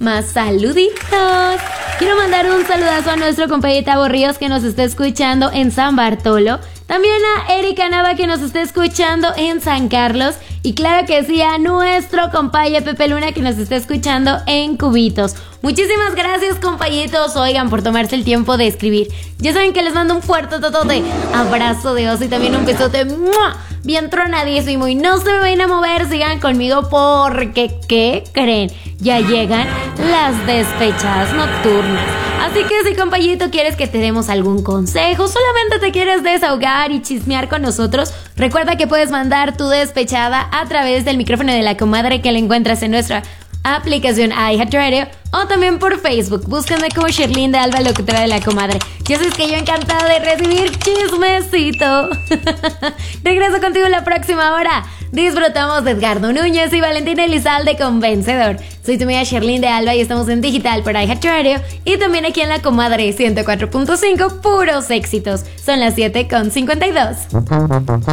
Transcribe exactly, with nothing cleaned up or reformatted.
más saluditos. Quiero mandar un saludazo a nuestro compañero Tavo Ríos que nos está escuchando en San Bartolo. También a Erika Nava que nos está escuchando en San Carlos. Y claro que sí, a nuestro compañero Pepe Luna que nos está escuchando en Cubitos. Muchísimas gracias, compañitos, oigan, por tomarse el tiempo de escribir. Ya saben que les mando un fuerte totote abrazo de oso y también un besote ¡mua! Bien tronadísimo. Y no se me vayan a mover, sigan conmigo porque, ¿qué creen? Ya llegan las despechadas nocturnas. Así que si, compañito, quieres que te demos algún consejo, solamente te quieres desahogar y chismear con nosotros, recuerda que puedes mandar tu despechada a través del micrófono de la comadre que la encuentras en nuestra aplicación iHeartRadio o también por Facebook. Búscame como Sherlyn de Alba, locutora de la comadre. Ya sabes que yo encantada de recibir chismecito. Regreso contigo la próxima hora. Disfrutamos de Edgardo Núñez y Valentina Elizalde con Vencedor. Soy tu amiga Sherlyn de Alba y estamos en digital por iHeartRadio y también aquí en la comadre ciento cuatro punto cinco, puros éxitos. Son las siete con cincuenta y dos.